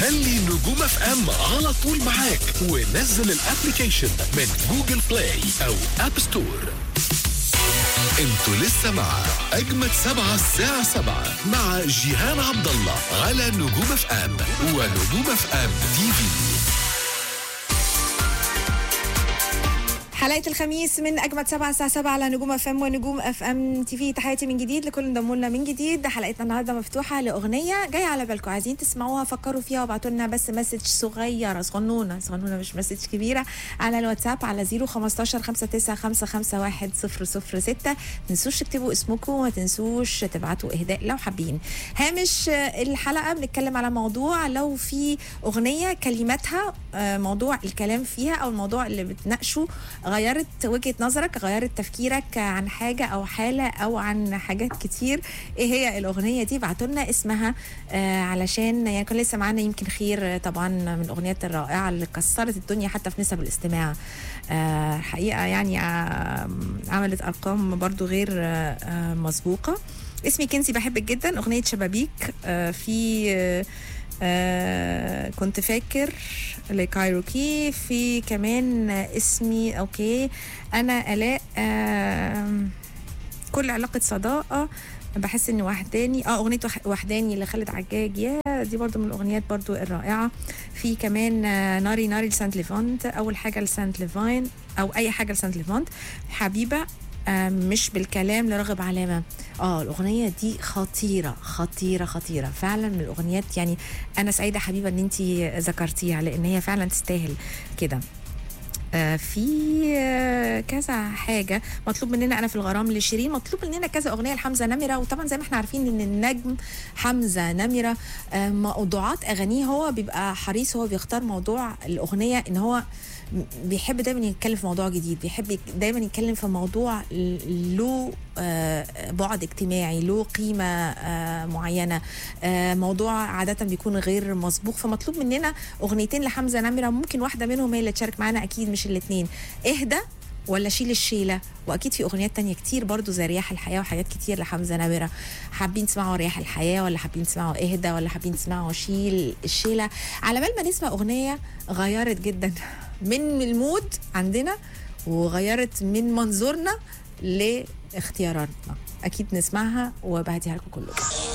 خلي نجوم اف ام على طول معاك ونزل الابليكيشن من جوجل بلاي او اب ستور. انتوا لسه مع اجمد 7 الساعة 7 مع جيهان عبد الله على نجوم اف ام ونجوم اف ام تي في. حلقة الخميس من أجمد 7 الساعة 7 على نجوم اف ام ونجوم اف ام تي في. تحياتي من جديد لكل انضموا لنا من جديد. حلقتنا النهارده مفتوحة لأغنية جاية على بالكم، عايزين تسمعوها فكروا فيها وابعتوا لنا بس مسج صغيرة صغنونة مش مسج كبيرة على الواتساب على 015 5955 10006. تنسوش تكتبوا اسمكم وما تنسوش تبعتوا إهداء لو حابين. هامش الحلقة بنتكلم على موضوع لو في أغنية كلماتها موضوع الكلام فيها أو الموضوع اللي بتناقشه غيرت وجهة نظرك، غيرت تفكيرك عن حاجة أو حالة أو عن حاجات كتير. إيه هي الأغنية دي؟ بعتوا لنا اسمها علشان يعني كان لسه معانا يمكن خير طبعا من الأغنيات الرائعة اللي كسرت الدنيا حتى في نسب الاستماع. حقيقة يعني عملت أرقام برضو غير مسبوقة. اسمي كنزي بحبك جدا، أغنية شبابيك. في كنت فاكر لكايروكي، في كمان اسمي اوكي انا الاء، كل علاقة صداقة، بحس اني وحداني، اغنية وحداني لخالد عجاج، يا دي برضو من الاغنيات برضو الرائعة. في كمان ناري لسانت ليفانت، اول حاجة لسانت ليفاين او اي حاجة لسانت ليفانت، حبيبة مش بالكلام لراغب علامة. الأغنية دي خطيرة خطيرة خطيرة فعلا، من الأغنيات يعني أنا سعيدة حبيبة أن انتي ذكرتيها لأن هي فعلا تستاهل كده. في كذا حاجة مطلوب مننا، أنا في الغرام لشيرين، مطلوب مننا كذا أغنية لحمزة نمرة. وطبعا زي ما احنا عارفين إن النجم حمزة نمرة موضوعات أغانيه هو بيبقى حريص، هو بيختار موضوع الأغنية إن هو بيحب دايما يتكلم في موضوع جديد، بيحب دايما يتكلم في موضوع له بعد اجتماعي، له قيمة معينة، موضوع عادة بيكون غير مسبوق. فمطلوب مننا أغنيتين لحمزة نمرة، ممكن واحدة منهم هي اللي تشارك معنا، أكيد مش الاثنين. اهدى ولا شيل الشيلة، واكيد في اغنيات تانية كتير برضو زي رياح الحياة وحاجات كتير لحمزة نمرة. حابين تسمعوا رياح الحياة ولا حابين تسمعوا اهدى ولا حابين تسمعوا شيل الشيلة؟ على بال ما نسمع اغنية غيرت جدا من المود عندنا وغيرت من منظورنا لاختياراتنا، اكيد نسمعها وبهديها لكم كلكم.